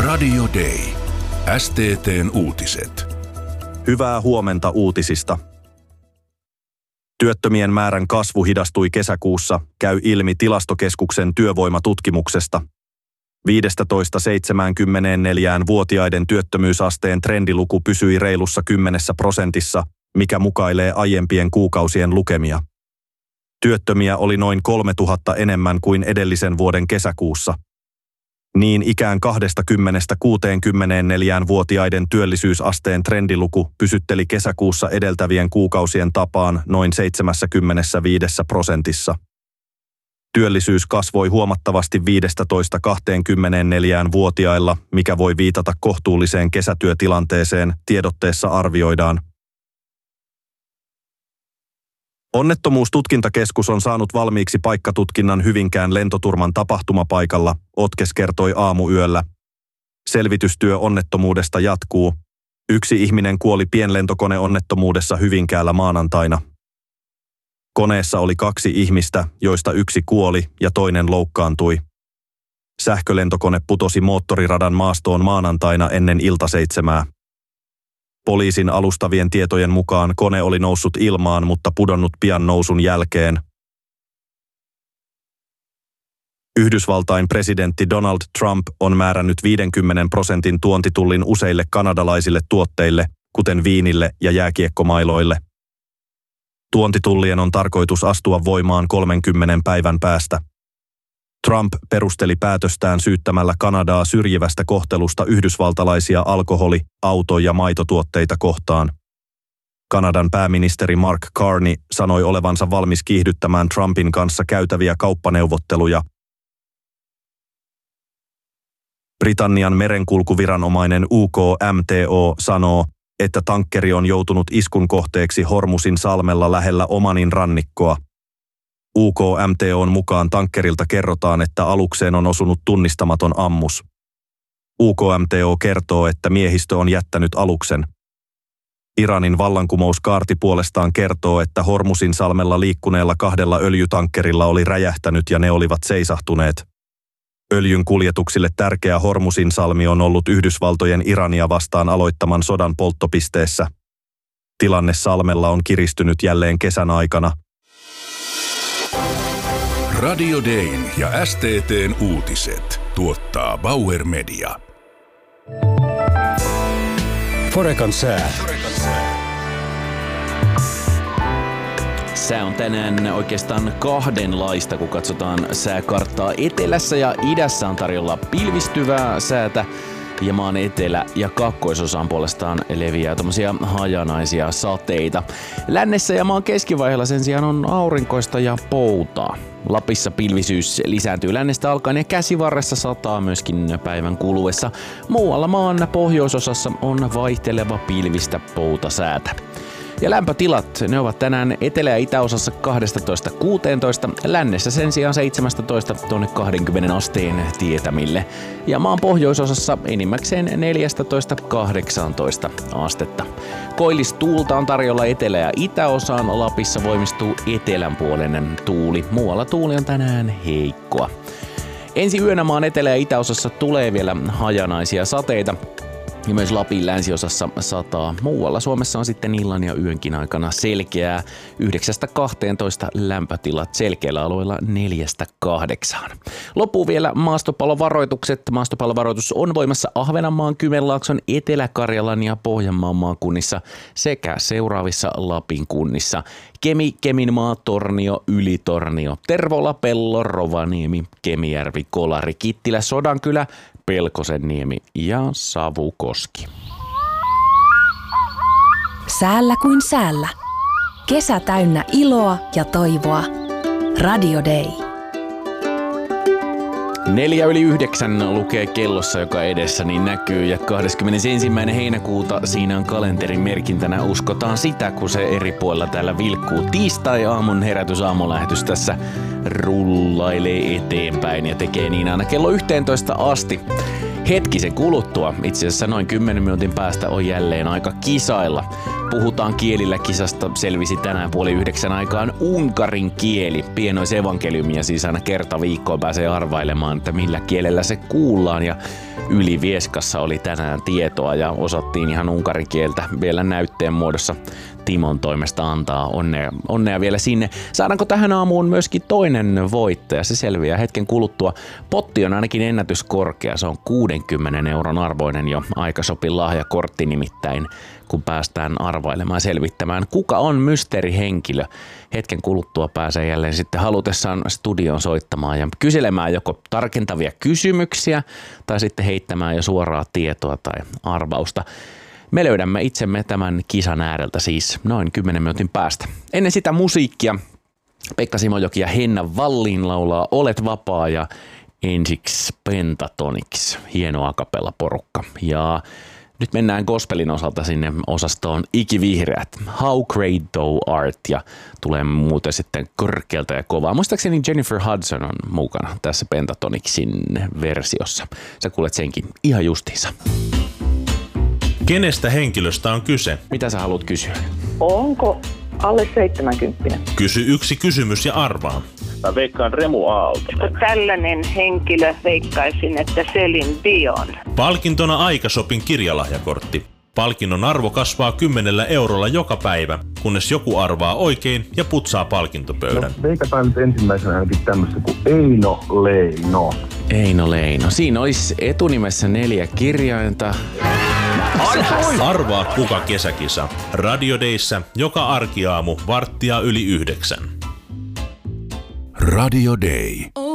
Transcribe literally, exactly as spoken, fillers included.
Radio Day. S T T:n uutiset. Hyvää huomenta uutisista. Työttömien määrän kasvu hidastui kesäkuussa, käy ilmi Tilastokeskuksen työvoimatutkimuksesta. viisitoista seitsemänkymmentäneljä-vuotiaiden työttömyysasteen trendiluku pysyi reilussa kymmenessä prosentissa, mikä mukailee aiempien kuukausien lukemia. Työttömiä oli noin kolmetuhatta enemmän kuin edellisen vuoden kesäkuussa. Niin ikään kaksikymmentä-kuusikymmentäneljä-vuotiaiden työllisyysasteen trendiluku pysytteli kesäkuussa edeltävien kuukausien tapaan noin seitsemänkymmentäviisi prosentissa. Työllisyys kasvoi huomattavasti viisitoista kaksikymmentäneljä-vuotiailla, mikä voi viitata kohtuulliseen kesätyötilanteeseen, tiedotteessa arvioidaan. Onnettomuustutkintakeskus on saanut valmiiksi paikkatutkinnan Hyvinkään lentoturman tapahtumapaikalla, Otkes kertoi aamuyöllä. Selvitystyö onnettomuudesta jatkuu. Yksi ihminen kuoli pienlentokoneonnettomuudessa Hyvinkäällä maanantaina. Koneessa oli kaksi ihmistä, joista yksi kuoli ja toinen loukkaantui. Sähkölentokone putosi moottoriradan maastoon maanantaina ennen iltaseitsemää. Poliisin alustavien tietojen mukaan kone oli noussut ilmaan, mutta pudonnut pian nousun jälkeen. Yhdysvaltain presidentti Donald Trump on määrännyt viidenkymmenen prosentin tuontitullin useille kanadalaisille tuotteille, kuten viinille ja jääkiekkomailoille. Tuontitullien on tarkoitus astua voimaan kolmenkymmenen päivän päästä. Trump perusteli päätöstään syyttämällä Kanadaa syrjivästä kohtelusta yhdysvaltalaisia alkoholi-, auto- ja maitotuotteita kohtaan. Kanadan pääministeri Mark Carney sanoi olevansa valmis kiihdyttämään Trumpin kanssa käytäviä kauppaneuvotteluja. Britannian merenkulkuviranomainen U K M T O sanoo, että tankkeri on joutunut iskun kohteeksi Hormusin salmella lähellä Omanin rannikkoa. U K M T O:n mukaan tankkerilta kerrotaan, että alukseen on osunut tunnistamaton ammus. U K M T O kertoo, että miehistö on jättänyt aluksen. Iranin vallankumouskaarti puolestaan kertoo, että Hormusin salmella liikkuneella kahdella öljytankkerilla oli räjähtänyt ja ne olivat seisahtuneet. Öljyn kuljetuksille tärkeä Hormusin salmi on ollut Yhdysvaltojen Irania vastaan aloittaman sodan polttopisteessä. Tilanne salmella on kiristynyt jälleen kesän aikana. Radio Dayn ja S T T:n uutiset tuottaa Bauer Media. Forekan sää. Sää on tänään oikeastaan kahdenlaista, kun katsotaan sääkarttaa. Etelässä ja idässä on tarjolla pilvistyvää säätä ja maan etelä- ja kaakkoisosaan puolestaan leviää tommosia hajanaisia sateita. Lännessä ja maan keskivaiheella sen sijaan on aurinkoista ja poutaa. Lapissa pilvisyys lisääntyy lännestä alkaen ja käsivarressa sataa myöskin päivän kuluessa. Muualla maan pohjoisosassa on vaihteleva pilvistä poutasäätä. Ja lämpötilat, ne ovat tänään etelä- ja itäosassa kaksitoista kuusitoista, lännessä sen sijaan seitsemäntoista tuonne kaksikymmentä asteen tietämille. Ja maan pohjoisosassa enimmäkseen neljätoista kahdeksantoista astetta. Koillistuulta on tarjolla etelä- ja itäosaan, Lapissa voimistuu etelänpuolinen tuuli. Muualla tuuli on tänään heikkoa. Ensi yönä maan etelä- ja itäosassa tulee vielä hajanaisia sateita. Ja myös Lapin länsiosassa sataa. Muualla Suomessa on sitten illan ja yönkin aikana selkeää. yhdeksästä kahteentoista lämpötilat selkeillä alueilla neljästä kahdeksaan. Loppuu vielä maastopallovaroitukset. Maastopallovaroitus on voimassa Ahvenanmaan, Kymenlaakson, Etelä-Karjalan ja Pohjanmaan maakunnissa sekä seuraavissa Lapin kunnissa. Kemi, Keminmaa, Tornio, Ylitornio, Tervola, Pello, Rovaniemi, Kemijärvi, Kolari, Kittilä, Sodankylä, Pelkosenniemi ja Savukoski. Säällä kuin säällä. Kesä täynnä iloa ja toivoa. Radio Day. Neljä yli yhdeksän lukee kellossa, joka edessä niin näkyy, ja kahdeskymmenesensimmäinen heinäkuuta siinä on kalenterin merkintänä. Uskotaan sitä, kun se eri puolilla täällä vilkkuu. Tiistai-aamun herätysaamulähetys tässä rullailee eteenpäin ja tekee niin aina kello yhteentoista asti. Hetkisen kuluttua, itse asiassa noin kymmenen minuutin päästä, on jälleen aika kisailla. Puhutaan kielillä kisasta, selvisi tänään puoli yhdeksän aikaan unkarin kieli. Pienoisevankeliumia siis aina kerta viikkoon pääsee arvailemaan, että millä kielellä se kuullaan. Ja Ylivieskassa oli tänään tietoa ja osattiin ihan unkarin kieltä vielä näytteen muodossa Timon toimesta antaa onnea, onnea vielä sinne. Saadaanko tähän aamuun myöskin toinen voittaja? Se selviää hetken kuluttua. Potti on ainakin ennätyskorkea. Se on kuudenkymmenen euron arvoinen jo Aikashopin lahjakortti nimittäin, kun päästään arvailemaan ja selvittämään, kuka on mysteerihenkilö. Hetken kuluttua pääsee jälleen sitten halutessaan studioon soittamaan ja kyselemään joko tarkentavia kysymyksiä tai sitten heittämään jo suoraa tietoa tai arvausta. Me löydämme itsemme tämän kisan ääreltä siis noin kymmenen minuutin päästä. Ennen sitä musiikkia Pekka Simojoki ja Henna Wallin laulaa Olet vapaa ja ensiksi Pentatonix. Hieno a cappella porukka. Ja nyt mennään gospelin osalta sinne osastoon Ikivihreät. How Great Thou Art ja tulee muuten sitten korkealta ja kovaa. Muistaakseni Jennifer Hudson on mukana tässä Pentatonixin versiossa. Sä kuulet senkin ihan justiinsa. Kenestä henkilöstä on kyse? Mitä sä haluat kysyä? Onko alle seitsemänkymmentä? Kysy yksi kysymys ja arvaa. Mä veikkaan Remu Aaltonen. Tällainen henkilö veikkaisin, että Celine Dion. Palkintona Aikashopin kirjalahjakortti. Palkinnon arvo kasvaa kymmenellä eurolla joka päivä, kunnes joku arvaa oikein ja putsaa palkintopöydän. No, veikataan nyt ensimmäisenä ainakin tämmöistä kuin Eino Leino. Eino Leino. Siinä olisi etunimessä neljä kirjainta. Arvaa kuka kesäkisa. Radio Dayssä joka arkiaamu varttia yli yhdeksän. Radio Day.